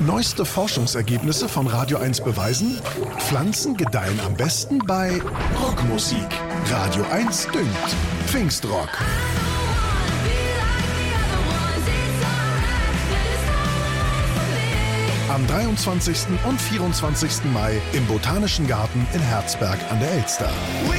Neueste Forschungsergebnisse von Radio 1 beweisen, Pflanzen gedeihen am besten bei Rockmusik. Radio 1 düngt. Pfingstrock. Am 23. und 24. Mai im Botanischen Garten in Herzberg an der Elster.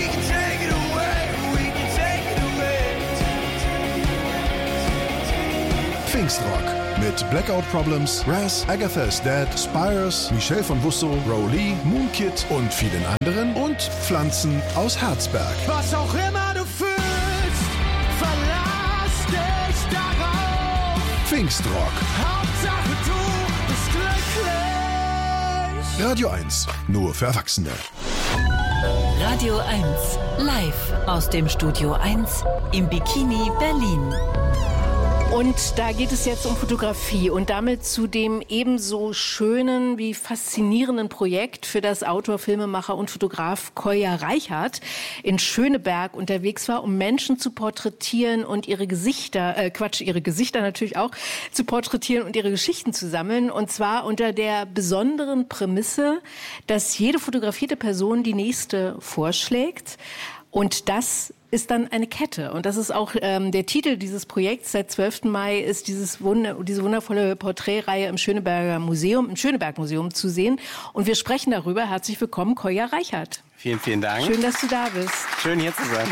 Pfingstrock mit Blackout Problems, Raz, Agatha is Dead, Spires, Michel von Wusso, Rowley, Moonkid und vielen anderen und Pflanzen aus Herzberg. Was auch immer du fühlst, verlass dich darauf. Pfingstrock. Hauptsache du bist glücklich. Radio 1, nur für Erwachsene. Radio 1, live aus dem Studio 1 im Bikini Berlin. Und da geht es jetzt um Fotografie und damit zu dem ebenso schönen wie faszinierenden Projekt, für das Autor, Filmemacher und Fotograf Kolja Reichart in Schöneberg unterwegs war, um Menschen zu porträtieren und ihre Gesichter natürlich auch, zu porträtieren und ihre Geschichten zu sammeln. Und zwar unter der besonderen Prämisse, dass jede fotografierte Person die nächste vorschlägt. Und das ist dann eine Kette. Und das ist auch der Titel dieses Projekts. Seit 12. Mai ist diese wundervolle Porträtreihe im Schöneberg Museum zu sehen. Und wir sprechen darüber. Herzlich willkommen, Kolja Reichart. Vielen, vielen Dank. Schön, dass du da bist. Schön, hier zu sein.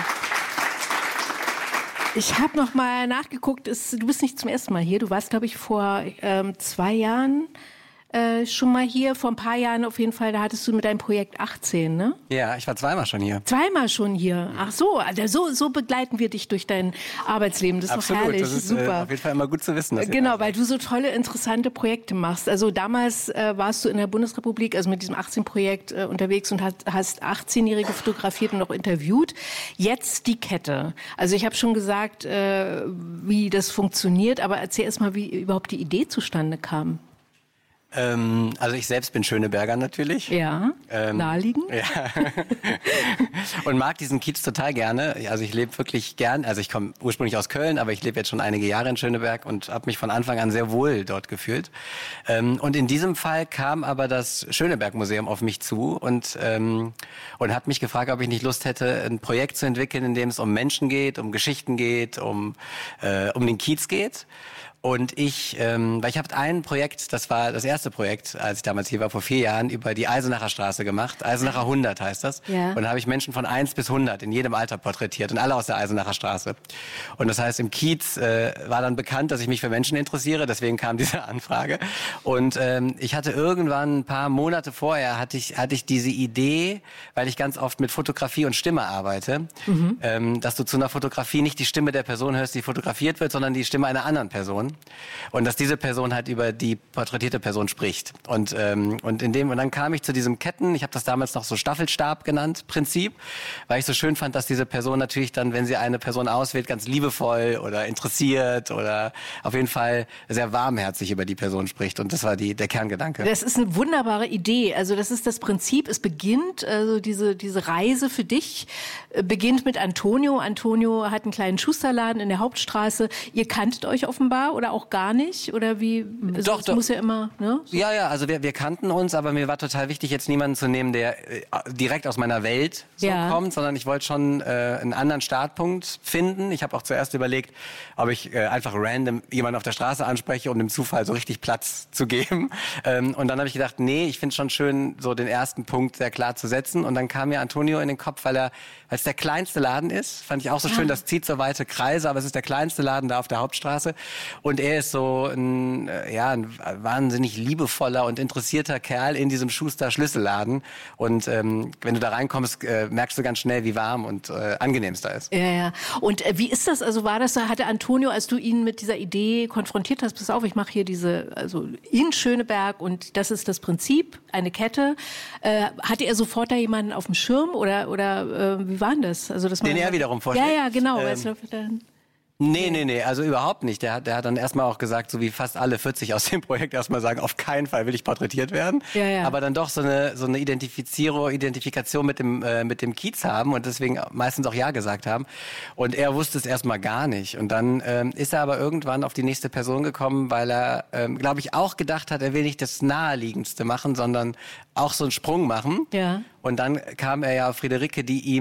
Ich habe noch mal nachgeguckt. Du bist nicht zum ersten Mal hier. Du warst, glaube ich, vor 2 Jahren schon mal hier, vor ein paar Jahren auf jeden Fall, da hattest du mit deinem Projekt 18, ne? Ja, ich war zweimal schon hier. Zweimal schon hier? Ach so, also so begleiten wir dich durch dein Arbeitsleben. Das ist Absolut, doch herrlich, das ist super. Auf jeden Fall immer gut zu wissen. Genau, weil du so tolle, interessante Projekte machst. Also damals warst du in der Bundesrepublik, also mit diesem 18-Projekt unterwegs und hast 18-Jährige fotografiert und auch interviewt. Jetzt die Kette. Also ich habe schon gesagt, wie das funktioniert, aber erzähl erst mal, wie überhaupt die Idee zustande kam. Also ich selbst bin Schöneberger natürlich. Ja, naheliegend. Ja. Und mag diesen Kiez total gerne. Also ich lebe wirklich gern, also ich komme ursprünglich aus Köln, aber ich lebe jetzt schon einige Jahre in Schöneberg und habe mich von Anfang an sehr wohl dort gefühlt. Und in diesem Fall kam aber das Schöneberg-Museum auf mich zu und hat mich gefragt, ob ich nicht Lust hätte, ein Projekt zu entwickeln, in dem es um Menschen geht, um Geschichten geht, um den Kiez geht. Und weil ich habe ein Projekt, das war das erste Projekt, als ich damals hier war, vor 4 Jahren, über die Eisenacher Straße gemacht. Eisenacher 100 heißt das. Ja. Und da habe ich Menschen von 1 bis 100 in jedem Alter porträtiert und alle aus der Eisenacher Straße. Und das heißt, im Kiez war dann bekannt, dass ich mich für Menschen interessiere, deswegen kam diese Anfrage. Und ich hatte irgendwann ein paar Monate vorher, hatte ich diese Idee, weil ich ganz oft mit Fotografie und Stimme arbeite, dass du zu einer Fotografie nicht die Stimme der Person hörst, die fotografiert wird, sondern die Stimme einer anderen Person. Und dass diese Person halt über die porträtierte Person spricht. Und dann kam ich zu diesem Ketten, ich habe das damals noch so Staffelstab genannt, Prinzip, weil ich so schön fand, dass diese Person natürlich dann, wenn sie eine Person auswählt, ganz liebevoll oder interessiert oder auf jeden Fall sehr warmherzig über die Person spricht. Und das war der Kerngedanke. Das ist eine wunderbare Idee. Also das ist das Prinzip. Es beginnt, also diese Reise für dich beginnt mit Antonio. Antonio hat einen kleinen Schusterladen in der Hauptstraße. Ihr kanntet euch offenbar oder auch gar nicht? Oder wie? Also doch. Muss ja immer, ne? So. Ja, also wir kannten uns, aber mir war total wichtig, jetzt niemanden zu nehmen, der direkt aus meiner Welt kommt, sondern ich wollte schon einen anderen Startpunkt finden. Ich habe auch zuerst überlegt, ob ich einfach random jemanden auf der Straße anspreche, um dem Zufall so richtig Platz zu geben. Und dann habe ich gedacht, nee, ich finde es schon schön, so den ersten Punkt sehr klar zu setzen. Und dann kam mir Antonio in den Kopf, weil es der kleinste Laden ist. Fand ich auch so schön, das zieht so weite Kreise, aber es ist der kleinste Laden da auf der Hauptstraße. Und er ist so ein wahnsinnig liebevoller und interessierter Kerl in diesem Schuster-Schlüsselladen. Und wenn du da reinkommst, merkst du ganz schnell, wie warm und angenehm es da ist. Ja. Und wie ist das? Also hatte Antonio, als du ihn mit dieser Idee konfrontiert hast, pass auf, ich mache hier in Schöneberg und das ist das Prinzip, eine Kette. Hatte er sofort da jemanden auf dem Schirm oder wie war denn das? Also, den er wiederum vorschlägt? Ja, genau. Nee, also überhaupt nicht. Der hat dann erstmal auch gesagt, so wie fast alle 40 aus dem Projekt erstmal sagen, auf keinen Fall will ich porträtiert werden. Ja. Aber dann doch so eine Identifikation mit dem Kiez haben und deswegen meistens auch Ja gesagt haben. Und er wusste es erstmal gar nicht. Und dann ist er aber irgendwann auf die nächste Person gekommen, weil er, glaube ich, auch gedacht hat, er will nicht das Naheliegendste machen, sondern auch so einen Sprung machen. Ja. Und dann kam er ja auf Friederike,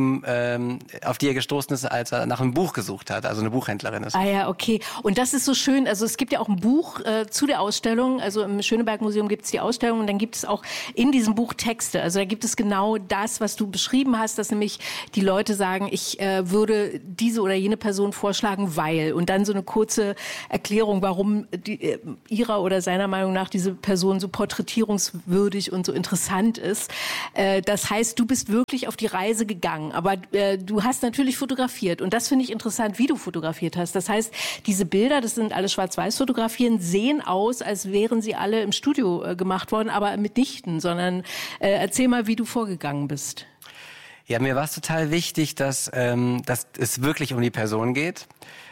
auf die er gestoßen ist, als er nach einem Buch gesucht hat, also eine Buchhändlerin ist. Ah ja, okay. Und das ist so schön, also es gibt ja auch ein Buch zu der Ausstellung, also im Schöneberg-Museum gibt es die Ausstellung und dann gibt es auch in diesem Buch Texte. Also da gibt es genau das, was du beschrieben hast, dass nämlich die Leute sagen, ich würde diese oder jene Person vorschlagen, weil. Und dann so eine kurze Erklärung, warum ihrer oder seiner Meinung nach diese Person so porträtierungswürdig und so interessant ist. Das heißt, du bist wirklich auf die Reise gegangen, aber du hast natürlich fotografiert und das finde ich interessant, wie du fotografiert hast. Das heißt, diese Bilder, das sind alle Schwarz-Weiß-Fotografien, sehen aus, als wären sie alle im Studio gemacht worden, aber mitnichten, sondern erzähl mal, wie du vorgegangen bist. Ja, mir war es total wichtig, dass es wirklich um die Person geht.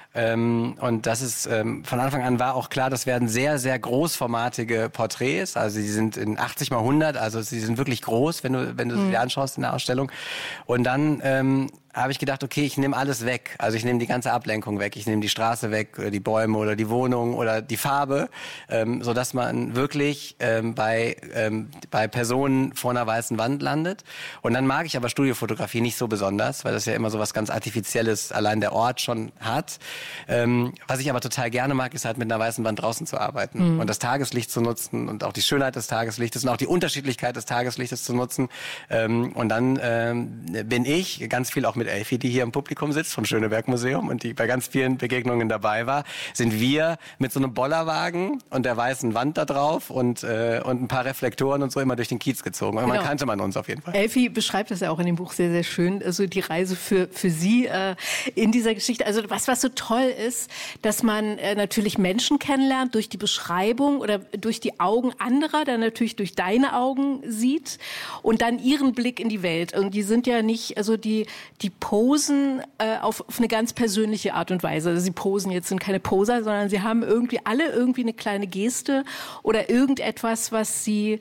Und das ist von Anfang an war auch klar, das werden sehr, sehr großformatige Porträts. Also die sind in 80x100, also sie sind wirklich groß, wenn du sie dir anschaust in der Ausstellung. Und dann habe ich gedacht, okay, ich nehme alles weg. Also ich nehme die ganze Ablenkung weg. Ich nehme die Straße weg, oder die Bäume oder die Wohnung oder die Farbe, sodass man wirklich bei Personen vor einer weißen Wand landet. Und dann mag ich aber Studiofotografie nicht so besonders, weil das ja immer so was ganz Artifizielles allein der Ort schon hat. Was ich aber total gerne mag, ist halt mit einer weißen Wand draußen zu arbeiten und das Tageslicht zu nutzen und auch die Schönheit des Tageslichtes und auch die Unterschiedlichkeit des Tageslichtes zu nutzen. Und dann bin ich ganz viel auch mit Elfi, die hier im Publikum sitzt vom Schöneberg-Museum und die bei ganz vielen Begegnungen dabei war, sind wir mit so einem Bollerwagen und der weißen Wand da drauf und ein paar Reflektoren und so immer durch den Kiez gezogen. Und man kannte uns auf jeden Fall. Elfi beschreibt das ja auch in dem Buch sehr, sehr schön, also die Reise für sie in dieser Geschichte. Also was so toll ist, dass man natürlich Menschen kennenlernt durch die Beschreibung oder durch die Augen anderer, dann natürlich durch deine Augen sieht und dann ihren Blick in die Welt. Und die sind ja nicht, also die posen auf eine ganz persönliche Art und Weise. Also sie posen jetzt, sind keine Poser, sondern sie haben alle eine kleine Geste oder irgendetwas, was sie,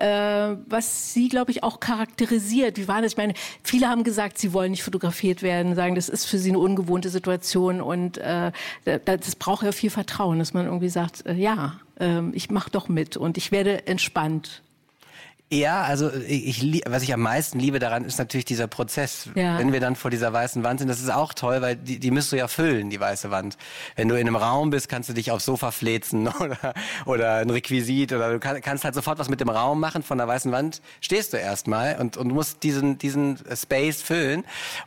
glaube ich, auch charakterisiert. Wie war das? Ich meine, viele haben gesagt, sie wollen nicht fotografiert werden, sagen, das ist für sie eine ungewohnte Situation und das braucht ja viel Vertrauen, dass man irgendwie sagt, ich mache doch mit und ich werde entspannt. Ja, also was ich am meisten liebe daran, ist natürlich dieser Prozess. Ja. Wenn wir dann vor dieser weißen Wand sind, das ist auch toll, weil die müsst du ja füllen, die weiße Wand. Wenn du in einem Raum bist, kannst du dich aufs Sofa fläzen oder ein Requisit oder du kannst halt sofort was mit dem Raum machen. Von der weißen Wand stehst du erstmal und musst diesen Space füllen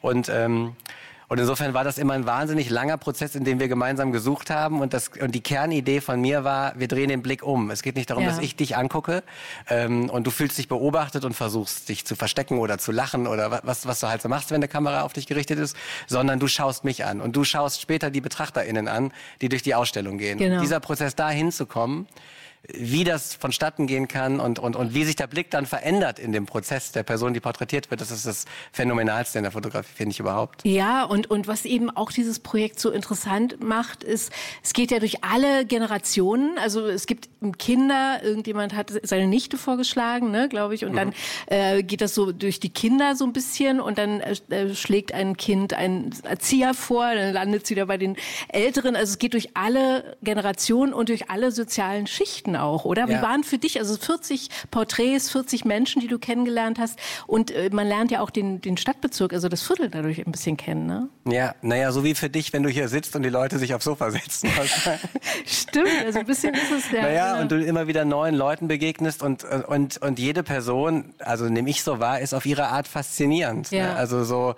und insofern war das immer ein wahnsinnig langer Prozess, in dem wir gemeinsam gesucht haben. Und die Kernidee von mir war, wir drehen den Blick um. Es geht nicht darum, dass ich dich angucke und du fühlst dich beobachtet und versuchst, dich zu verstecken oder zu lachen oder was du halt so machst, wenn eine Kamera auf dich gerichtet ist, sondern du schaust mich an. Und du schaust später die BetrachterInnen an, die durch die Ausstellung gehen. Genau. Dieser Prozess, da hinzukommen, wie das vonstatten gehen kann und wie sich der Blick dann verändert in dem Prozess der Person, die porträtiert wird, das ist das Phänomenalste in der Fotografie, finde ich überhaupt. Ja, und was eben auch dieses Projekt so interessant macht, ist, es geht ja durch alle Generationen, also es gibt Kinder, irgendjemand hat seine Nichte vorgeschlagen, ne, glaube ich, und dann geht das so durch die Kinder so ein bisschen und dann schlägt ein Kind einen Erzieher vor, dann landet es wieder bei den Älteren, also es geht durch alle Generationen und durch alle sozialen Schichten auch, oder? Wie waren für dich, also 40 Porträts, 40 Menschen, die du kennengelernt hast und man lernt ja auch den Stadtbezirk, also das Viertel dadurch ein bisschen kennen, ne? Ja, naja, so wie für dich, wenn du hier sitzt und die Leute sich aufs Sofa setzen. Stimmt, also ein bisschen ist es ja. Naja, und du immer wieder neuen Leuten begegnest und jede Person, also nehme ich so wahr, ist auf ihre Art faszinierend. Ja. Ne? Also so,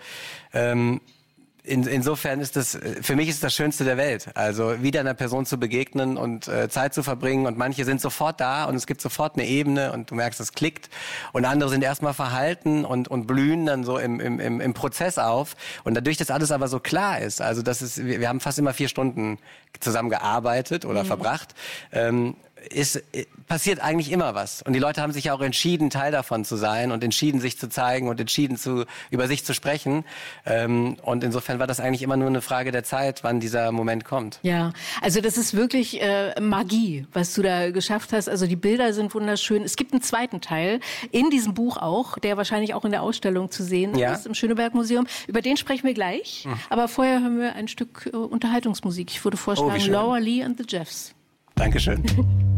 insofern ist das, für mich ist das Schönste der Welt. Also wieder einer Person zu begegnen und Zeit zu verbringen und manche sind sofort da und es gibt sofort eine Ebene und du merkst, es klickt und andere sind erstmal verhalten und blühen dann so im Prozess auf und dadurch, dass alles aber so klar ist, also wir haben fast immer 4 Stunden zusammen gearbeitet oder verbracht, passiert eigentlich immer was. Und die Leute haben sich ja auch entschieden, Teil davon zu sein und entschieden, sich zu zeigen und entschieden, über sich zu sprechen. Und insofern war das eigentlich immer nur eine Frage der Zeit, wann dieser Moment kommt. Ja, also das ist wirklich Magie, was du da geschafft hast. Also die Bilder sind wunderschön. Es gibt einen zweiten Teil in diesem Buch auch, der wahrscheinlich auch in der Ausstellung zu sehen ist im Schöneberg-Museum. Über den sprechen wir gleich. Aber vorher hören wir ein Stück Unterhaltungsmusik. Ich würde vorschlagen, Laura Lee and the Jeffs. Dankeschön.